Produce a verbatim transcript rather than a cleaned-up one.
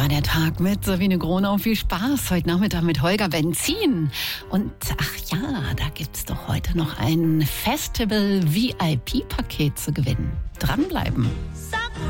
war der Tag mit Sabine Gronau. Viel Spaß heute Nachmittag mit Holger Benzin. Und ach ja, da gibt's doch heute noch ein Festival-V I P-Paket zu gewinnen. Dranbleiben.